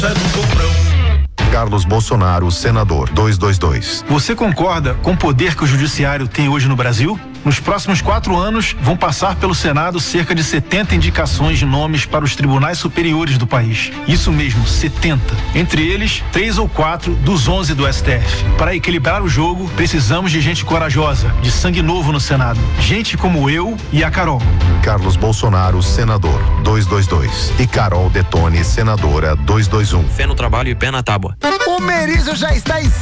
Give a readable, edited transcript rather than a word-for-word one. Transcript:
Carlos Bolsonaro, senador, 222. Você concorda com o poder que o judiciário tem hoje no Brasil? Nos próximos 4 anos, vão passar pelo Senado cerca de 70 indicações de nomes para os tribunais superiores do país. Isso mesmo, 70. Entre eles, 3 ou 4 dos 11 do STF. Para equilibrar o jogo, precisamos de gente corajosa, de sangue novo no Senado. Gente como eu e a Carol. Carlos Bolsonaro, senador, 222. E Carol Detone, senadora, 221. Fé no trabalho e pé na tábua. O Merizo já está em